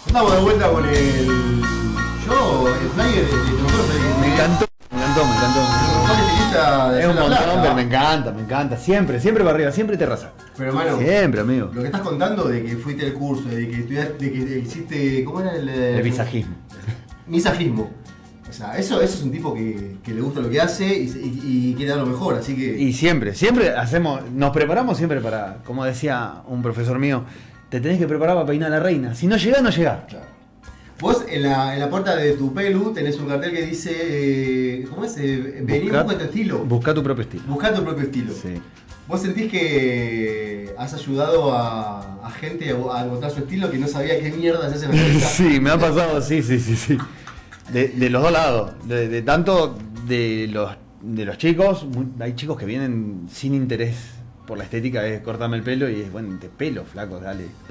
Estamos de vuelta con el. Yo, el flyer de nosotros. Me encantó. Mejor estilista de Es un Mar del montón, Plata. pero me encanta. Siempre para arriba, siempre terraza. Pero hermano, Siempre, amigo. lo que estás contando de que fuiste al curso, de que estudiaste, de que hiciste. ¿Cómo era el. El visajismo. Misajismo. O sea, eso es un tipo que le gusta lo que hace y quiere dar lo mejor, así que. Y siempre hacemos, nos preparamos siempre para, como decía un profesor mío, te tenés que preparar para peinar a la reina. Si no llegás, no llegás. Claro. Vos en la puerta de tu pelu tenés un cartel que dice. ¿Cómo es? Vení, busca tu estilo. Busca tu propio estilo. Busca tu propio estilo. Sí. ¿Vos sentís que has ayudado a gente a encontrar su estilo que no sabía qué mierda se hace en la cabeza? Sí, me ha pasado, sí. De los dos lados. De tanto de los chicos, hay chicos que vienen sin interés por la estética, es cortarme el pelo y es, bueno, te pelo, flaco, dale.